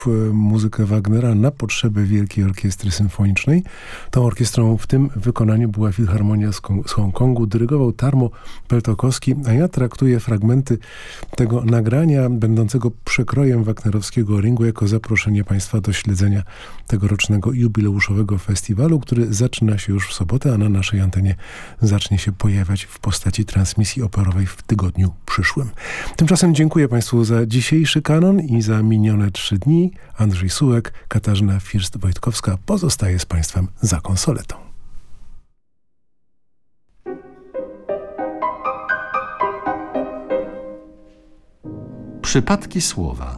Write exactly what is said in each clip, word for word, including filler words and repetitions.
muzykę Wagnera na potrzeby Wielkiej Orkiestry Symfonicznej. Tą orkiestrą w tym wykonaniu była Filharmonia z, Kong- z Hongkongu. Dyrygował Tarmo Peltokowski, a ja traktuję fragmenty tego nagrania będącego przekrojem wagnerowskiego ringu jako zaproszenie Państwa do śledzenia tegorocznego jubileuszowego festiwalu, który zaczyna się już w sobotę, a na naszej antenie zacznie się pojawiać w postaci transmisji operowej w tygodniu przyszłym. Tymczasem dziękuję Państwu za dzisiejszy kanon i za minione trzy dni. Andrzej Sułek, Katarzyna First-Wojtkowska pozostaje z Państwem za konsoletą. Przypadki słowa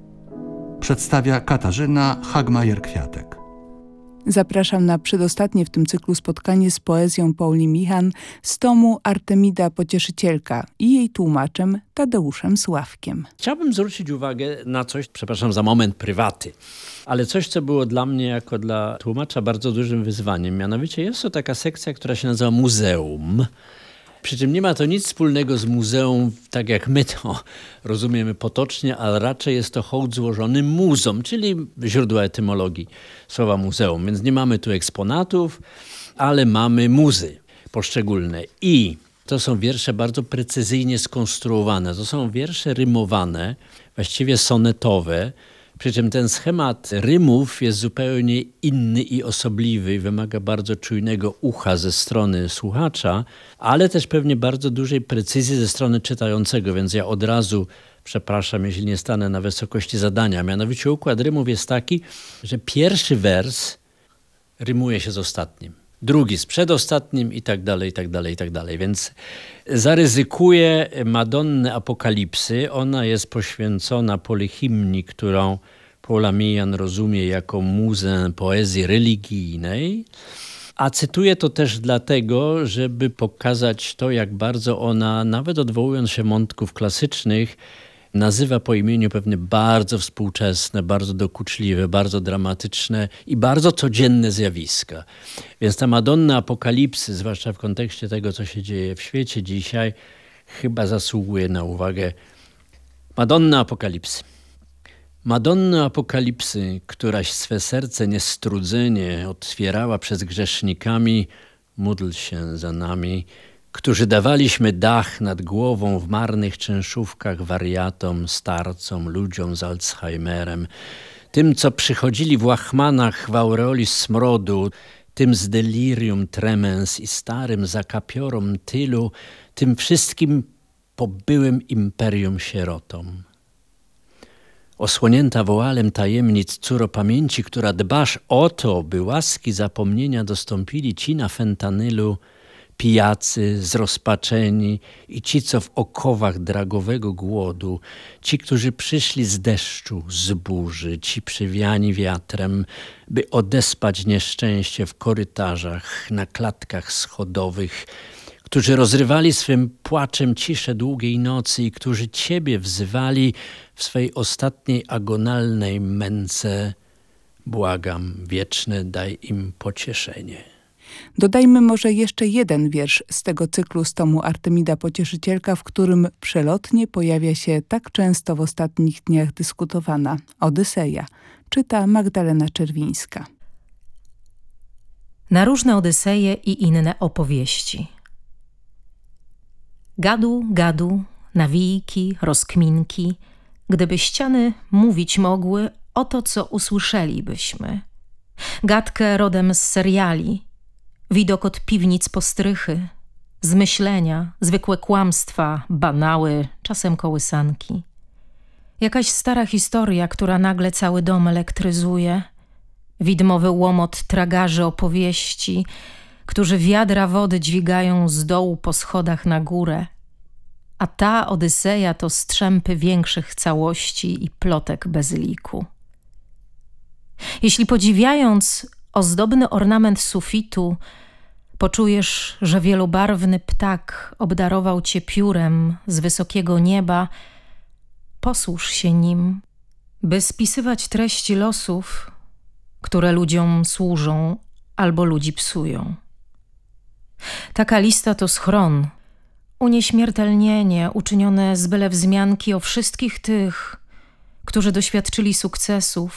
przedstawia Katarzyna Hagmajer-Kwiatek. Zapraszam na przedostatnie w tym cyklu spotkanie z poezją Pauli Michan z tomu Artemida Pocieszycielka i jej tłumaczem Tadeuszem Sławkiem. Chciałbym zwrócić uwagę na coś, przepraszam za moment prywaty, ale coś, co było dla mnie jako dla tłumacza bardzo dużym wyzwaniem. Mianowicie jest to taka sekcja, która się nazywa muzeum. Przy czym nie ma to nic wspólnego z muzeum, tak jak my to rozumiemy potocznie, ale raczej jest to hołd złożony muzom, czyli źródło etymologii słowa muzeum. Więc nie mamy tu eksponatów, ale mamy muzy poszczególne. I to są wiersze bardzo precyzyjnie skonstruowane. To są wiersze rymowane, właściwie sonetowe. Przy czym ten schemat rymów jest zupełnie inny i osobliwy i wymaga bardzo czujnego ucha ze strony słuchacza, ale też pewnie bardzo dużej precyzji ze strony czytającego, więc ja od razu przepraszam, jeśli nie stanę na wysokości zadania. Mianowicie układ rymów jest taki, że pierwszy wers rymuje się z ostatnim, drugi z przedostatnim i tak dalej, i tak dalej, i tak dalej. Więc zaryzykuję Madonnę Apokalipsy. Ona jest poświęcona polyhimni, którą Paula Michan rozumie jako muzę poezji religijnej. A cytuję to też dlatego, żeby pokazać to, jak bardzo ona, nawet odwołując się wątków klasycznych, nazywa po imieniu pewne bardzo współczesne, bardzo dokuczliwe, bardzo dramatyczne i bardzo codzienne zjawiska. Więc ta Madonna Apokalipsy, zwłaszcza w kontekście tego, co się dzieje w świecie dzisiaj, chyba zasługuje na uwagę. Madonna Apokalipsy. Madonna Apokalipsy, któraś swe serce niestrudzenie otwierała przed grzesznikami, módl się za nami, którzy dawaliśmy dach nad głową w marnych czynszówkach wariatom, starcom, ludziom z Alzheimerem, tym, co przychodzili w łachmanach w aureoli smrodu, tym z delirium tremens i starym zakapiorom tylu, tym wszystkim pobyłym imperium sierotom. Osłonięta woalem tajemnic córo pamięci, która dbasz o to, by łaski zapomnienia dostąpili ci na fentanylu, pijacy, zrozpaczeni i ci, co w okowach dragowego głodu, ci, którzy przyszli z deszczu, z burzy, ci przywiani wiatrem, by odespać nieszczęście w korytarzach, na klatkach schodowych, którzy rozrywali swym płaczem ciszę długiej nocy i którzy Ciebie wzywali w swej ostatniej agonalnej męce. Błagam, wieczne daj im pocieszenie. Dodajmy może jeszcze jeden wiersz z tego cyklu z tomu Artemida Pocieszycielka, w którym przelotnie pojawia się tak często w ostatnich dniach dyskutowana Odyseja. Czyta Magdalena Czerwińska. Na różne Odyseje i inne opowieści. Gadu, gadu, nawijki, rozkminki, gdyby ściany mówić mogły o to, co usłyszelibyśmy. Gadkę rodem z seriali, widok od piwnic postrychy, zmyślenia, zwykłe kłamstwa, banały, czasem kołysanki. Jakaś stara historia, która nagle cały dom elektryzuje, widmowy łomot tragarzy opowieści, którzy wiadra wody dźwigają z dołu po schodach na górę, a ta Odyseja to strzępy większych całości i plotek bez liku. Jeśli podziwiając ozdobny ornament sufitu, poczujesz, że wielobarwny ptak obdarował cię piórem z wysokiego nieba, posłuż się nim, by spisywać treści losów, które ludziom służą albo ludzi psują. Taka lista to schron, unieśmiertelnienie uczynione z byle wzmianki o wszystkich tych, którzy doświadczyli sukcesów,